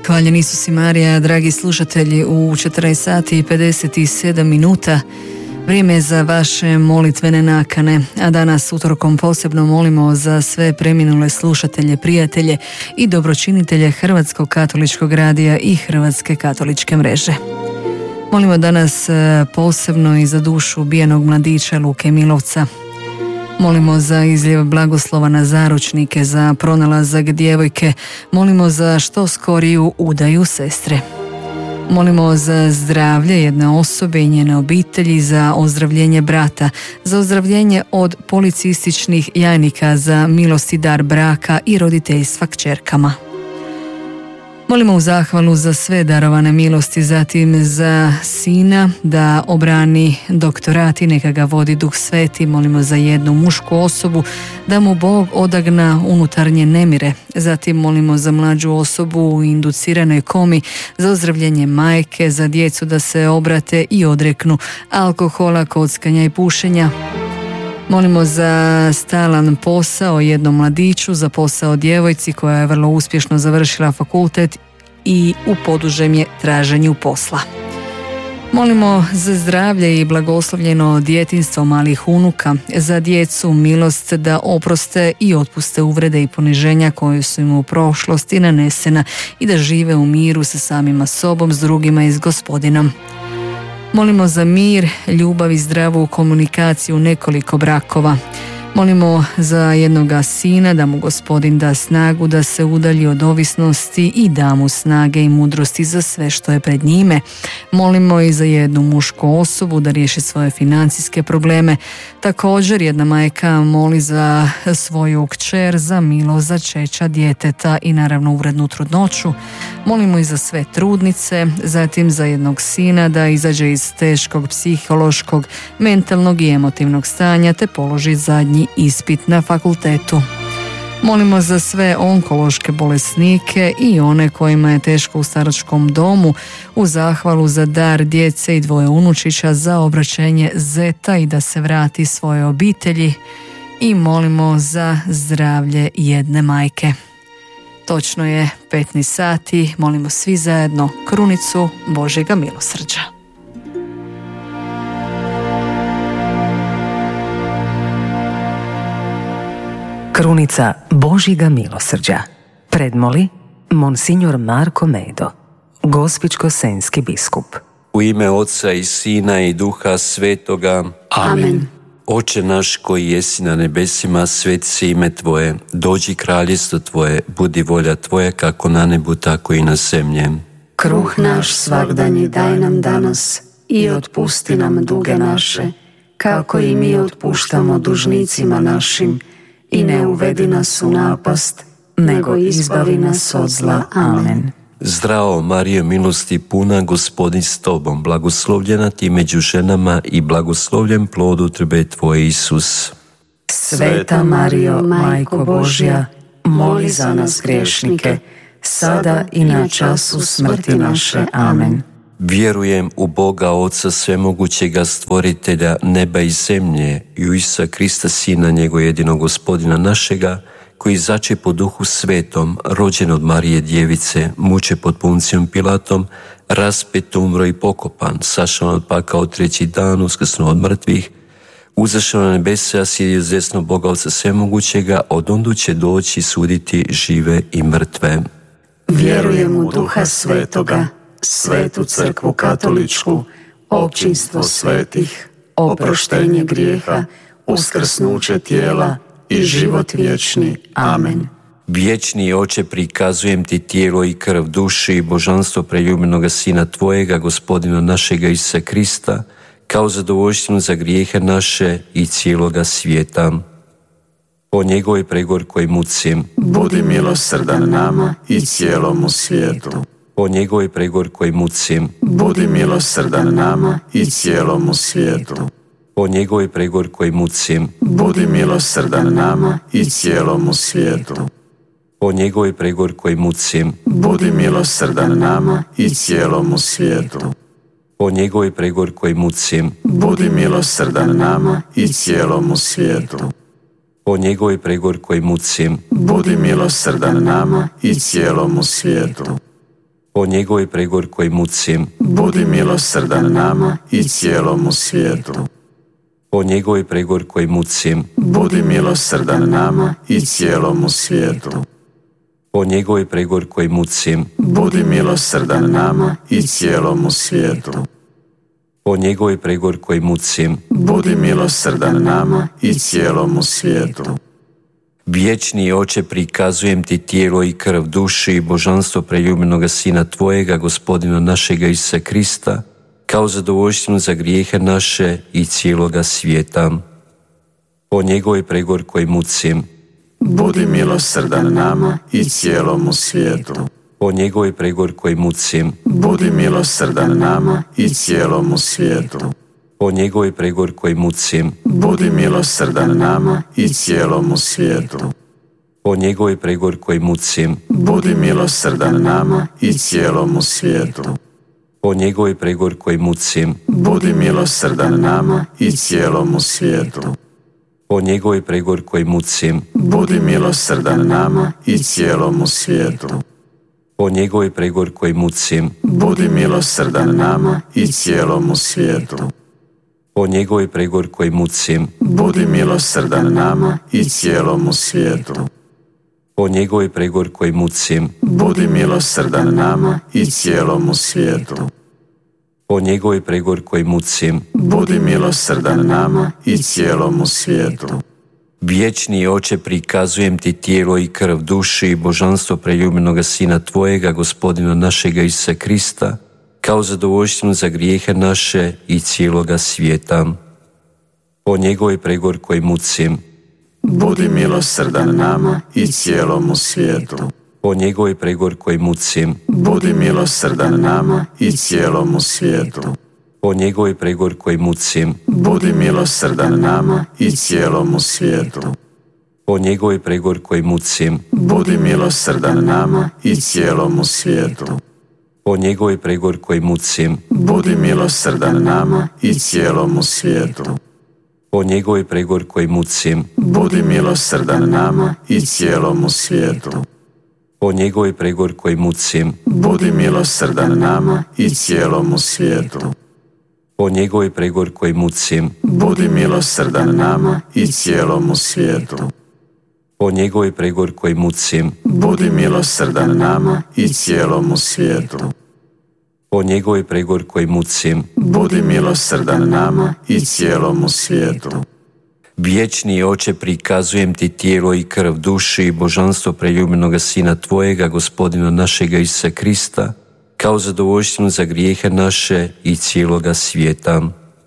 Hvaljen Isus i Marija, dragi slušatelji, u 14 sati i 57 minuta vrijeme je za vaše molitvene nakane, a danas utorkom posebno molimo za sve preminule slušatelje, prijatelje i dobročinitelje Hrvatskog katoličkog radija i Hrvatske katoličke mreže. Molimo danas posebno i za dušu ubijenog mladića Luke Milovca. Molimo za izljev blagoslova na zaručnike, za pronalazak djevojke, molimo za što skoriju udaju sestre. Molimo za zdravlje jedne osobe i njene obitelji, za ozdravljenje brata, za ozdravljenje od policističnih jajnika, za milost i dar braka i roditeljstva kćerkama. Molimo u zahvalu za sve darovane milosti, zatim za sina da obrani doktorat i neka ga vodi Duh Sveti. Molimo za jednu mušku osobu da mu Bog odagna unutarnje nemire. Zatim molimo za mlađu osobu u induciranoj komi, za ozdravljenje majke, za djecu da se obrate i odreknu alkohola, kockanja i pušenja. Molimo za stalan posao jednom mladiću, za posao djevojci koja je vrlo uspješno završila fakultet i u podužem je traženju posla. Molimo za zdravlje i blagoslovljeno djetinjstvo malih unuka, za djecu milost da oproste i otpuste uvrede i poniženja koje su im u prošlosti nanesena i da žive u miru sa samima sobom, s drugima i s Gospodinom. Molimo za mir, ljubav i zdravu komunikaciju nekoliko brakova. Molimo za jednoga sina da mu Gospodin da snagu da se udalji od ovisnosti i da mu snage i mudrosti za sve što je pred njime. Molimo i za jednu mušku osobu da riješi svoje financijske probleme. Također jedna majka moli za svoju kćer, za milost začeća djeteta i naravno urednu trudnoću. Molimo i za sve trudnice, zatim za jednog sina da izađe iz teškog psihološkog, mentalnog i emotivnog stanja te položi zadnji ispit na fakultetu. Molimo za sve onkološke bolesnike i one kojima je teško u staračkom domu, u zahvalu za dar djece i 2 unučića, za obraćenje zeta i da se vrati svojoj obitelji i molimo za zdravlje jedne majke. Točno je 15 sati, molimo svi zajedno krunicu Božjega milosrđa. Krunica Božjega milosrđa. Predmoli Monsignor Marko Medo, gospićko-senjski biskup. U ime Oca i Sina i Duha Svetoga. Amen. Oče naš koji jesi na nebesima, sveti se ime Tvoje, dođi kraljestvo Tvoje, budi volja Tvoja kako na nebu, tako i na zemlji. Kruh naš svagdanji daj nam danas i otpusti nam duge naše, kako i mi otpuštamo dužnicima našim, i ne uvedi nas u napast, nego izbavi nas od zla. Amen. Zdravo Marijo, milosti puna, Gospodin s Tobom, blagoslovljena ti među ženama i blagoslovljen plod utrobe Tvoje, Isus. Sveta Marijo, Majko Božja, moli za nas griješnike, sada i na času smrti naše. Amen. Vjerujem u Boga Oca svemogućega, stvoritelja neba i zemlje, i u Isusa Krista, Sina njegov jedinog Gospodina našega, koji zače po Duhu Svetom, rođen od Marije Djevice, muče pod Puncijom Pilatom, raspet, umro i pokopan, sašao od pakao 3. dan, uskrsnuo od mrtvih, uzašao na nebesa, sjedio s desno Boga Oca svemogućega, odondu će doći suditi žive i mrtve. Vjerujem u Duha Svetoga, Svetu crkvu katoličku, općinstvo svetih, oproštenje grijeha, uskrsnuće tijela i život vječni. Amen. Vječni Oče, prikazujem ti tijelo i krv, dušu i božanstvo preljubljenoga Sina Tvojega, Gospodina našega Isusa Krista, kao zadovoljštinu za grijehe naše i cijeloga svijeta. Po njegovoj pregorkoj muci budi milosrdan nama i cijelomu svijetu. Po njegovoj pregorkoj muci budi milosrdan nama i cijelomu svijetu. Po njegovoj pregorkoj muci budi milosrdan nama i cijelomu svijetu. Po njegovoj pregorkoj muci budi milosrdan nama i cijelomu svijetu. Po njegovoj pregorkoj muci budi milosrdan nama i cijelomu svijetu. Po njegovoj pregorkoj muci budi milosrdan nama i cijelomu svijetu. po njegovoj pregorkoj muci, budi milosrdan nama i cijelomu svijetu. po njegovoj pregorkoj muci, Budi milosrdan nama i cijelomu svijetu. po njegovoj pregorkoj muci, Budi milosrdan nama i cijelomu svijetu. po njegovoj pregorkoj muci, Budi milosrdan nama i cijelomu svijetu. Vječni Oče, prikazujem ti tijelo i krv, duši i božanstvo preljubljenoga Sina tvojega, Gospodina našega Isusa Krista, kao zadovoljštinu za grijehe naše i cijeloga svijeta. Po njegovoj pregorkoj muci, Budi milosrdan nama i cijelomu svijetu. po njegovoj pregorkoj muci, Budi milosrdan nama i cijelomu svijetu. po njegovoj pregorkoj muci, Budi milosrdan nama i cijelomu svijetu. po njegovoj pregorkoj muci, Budi milosrdan nama i cijelomu svijetu. po njegovoj pregorkoj muci, Budi milosrdan nama i cijelomu svijetu. po njegovoj pregorkoj muci, Budi milosrdan nama i cijelomu svijetu. po njegovoj pregorkoj muci, Budi milosrdan nama i cijelomu svijetu. po njegovoj pregorkoj muci, Budi milosrdan nama i cijelomu svijetu. po njegovoj pregorkoj muci, Budi milosrdan nama i cijelomu svijetu. po njegovoj pregorkoj muci, Budi milosrdan nama i cijelomu svijetu. Vječni Oče, prikazujem ti tijelo i krv, duši i božanstvo preljubljenoga Sina tvojega, Gospodina našega Isusa Krista, kao zadovoljštinu za grijehe naše i cijeloga svijeta. Po njegovoj pregorkoj muci, Budi milosrdan nama i cijelomu svijetu. po njegovoj pregorkoj muci, Budi milosrdan nama i cijelomu svijetu. po njegovoj pregorkoj muci, Budi milosrdan nama i cijelomu svijetu. po njegovoj pregorkoj muci, Budi milosrdan nama i cijelomu svijetu. po njegovoj pregorkoj muci, Budi milosrdan nama i cijelomu svijetu. po njegovoj pregorkoj muci, Budi milosrdan nama i cijelomu svijetu. po njegovoj pregorkoj muci, Budi milosrdan nama i cijelomu svijetu. po njegovoj pregorkoj muci, Budi milosrdan nama i cijelomu svijetu. po njegovoj pregorkoj muci, Budi milosrdan nama i cijelomu svijetu. po njegovoj pregorkoj muci, Budi milosrdan nama i cijelomu svijetu. Vječni Oče, prikazujem ti tijelo i krv, duši i božanstvo preljubljenoga Sina tvojega, Gospodina našega Isusa Krista, kao zadovoljštinu za grijehe naše i cijeloga svijeta.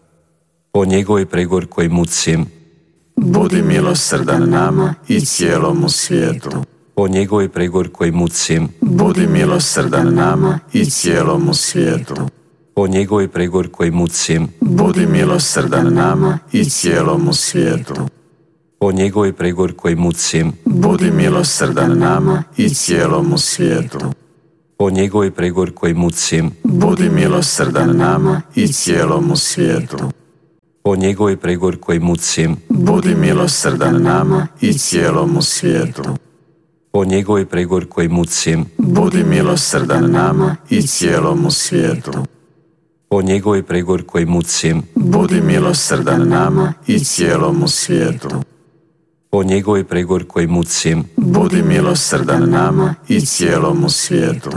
Po njegovoj pregorkoj muci, Budi milosrdan nama i cijelomu svijetu. po njegovoj pregorkoj muci, Budi milosrdan nama i cijelomu svijetu. po njegovoj pregorkoj muci, Budi milosrdan nama i cijelomu svijetu. po njegovoj pregorkoj muci, Budi milosrdan nama i cijelomu svijetu. po njegovoj pregorkoj muci, Budi milosrdan nama i cijelomu svijetu. po njegovoj pregorkoj muci, Budi milosrdan nama i cijelomu svijetu. po njegovoj pregorkoj muci, Budi milosrdan nama i cijelomu svijetu. po njegovoj pregorkoj muci, Budi milosrdan nama i cijelomu svijetu. po njegovoj pregorkoj muci, Budi milosrdan nama i cijelomu svijetu.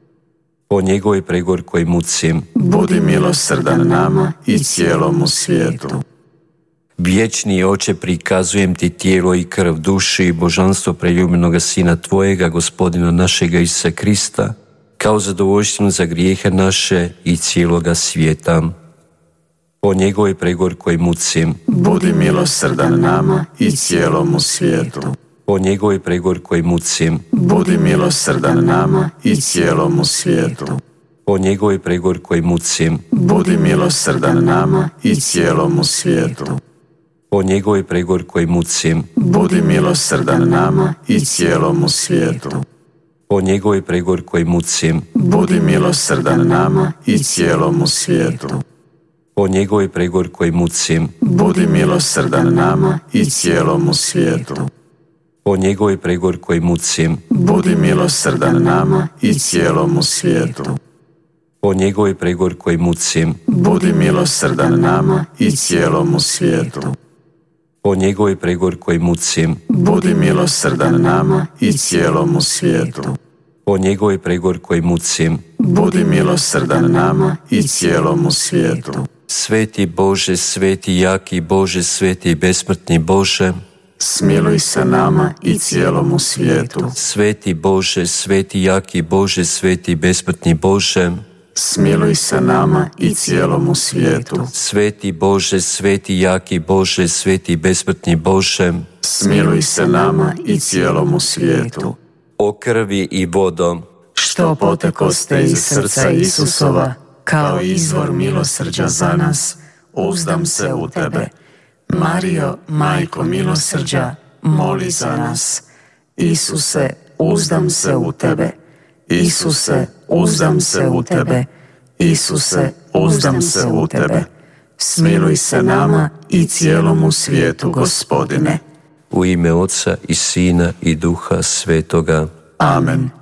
po njegovoj pregorkoj muci, Budi milosrdan nama i cijelomu svijetu. Vječni Oče, prikazujem ti tijelo i krv, duši i božanstvo preljubljenoga Sina tvojega, Gospodina našega Isusa Krista, kao zadovoljštinu za grijehe naše i cijeloga svijeta. Po njegovoj pregorkoj muci, Budi milosrdan nama i cijelomu svijetu. po njegovoj pregorkoj muci, Budi milosrdan nama i cijelomu svijetu. po njegovoj pregorkoj muci, Budi milosrdan nama i cijelomu svijetu. po njegovoj pregorkoj muci, Budi milosrdan nama i cijelomu svijetu. po njegovoj pregorkoj muci, Budi milosrdan nama i cijelomu svijetu. po njegovoj pregorkoj muci, Budi milosrdan nama i cijelomu svijetu. po njegovoj pregorkoj muci, budi milosrdan nama i cijelomu svijetu. po njegovoj pregorkoj muci, budi milosrdan nama i cijelomu svijetu. po njegovoj pregorkoj muci, budi milosrdan nama i cijelomu svijetu. po njegovoj pregorkoj muci, budi milosrdan nama i cijelomu svijetu. Sveti Bože, sveti jaki Bože, sveti besmrtni Bože, smiluj se nama i cijelomu svijetu. Sveti Bože, sveti jaki Bože, sveti besmrtni Bože, smiluj se nama i cijelomu svijetu. Sveti Bože, sveti jaki Bože, sveti besmrtni Bože, smiluj se nama i cijelomu svijetu. O krvi i vodo, što potekoste iz srca Isusova, kao izvor milosrđa za nas, uzdam se u tebe. Marijo, majko milosrđa, moli za nas. Isuse, uzdam se u tebe. Isuse, uzdam se u tebe. Isuse, uzdam se u tebe. Smiluj se nama i cijelomu svijetu, Gospodine. u ime Oca i Sina i Duha Svetoga. Amen.